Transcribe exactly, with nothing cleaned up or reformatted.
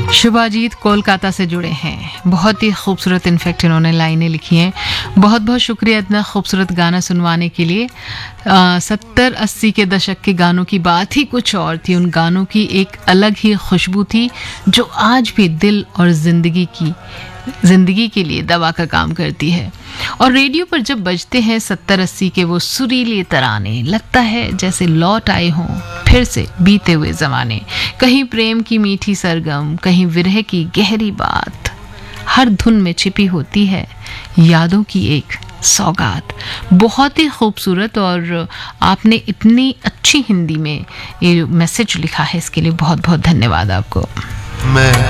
शुभाजीत कोलकाता से जुड़े हैं, बहुत ही खूबसूरत इनफैक्ट इन्होंने लाइनें लिखी हैं। बहुत बहुत शुक्रिया इतना खूबसूरत गाना सुनवाने के लिए। सत्तर अस्सी के दशक के गानों की बात ही कुछ और थी। उन गानों की एक अलग ही खुशबू थी जो आज भी दिल और जिंदगी की जिंदगी के लिए दवा का काम करती है। और रेडियो पर जब बजते हैं सत्तर अस्सी के वो सुरीले तराने, लगता है जैसे लौट आए हों फिर से बीते हुए ज़माने। कहीं प्रेम की मीठी सरगम, कहीं विरह की गहरी बात, हर धुन में छिपी होती है यादों की एक सौगात। बहुत ही खूबसूरत, और आपने इतनी अच्छी हिंदी में ये मैसेज लिखा है, इसके लिए बहुत बहुत धन्यवाद आपको। मैं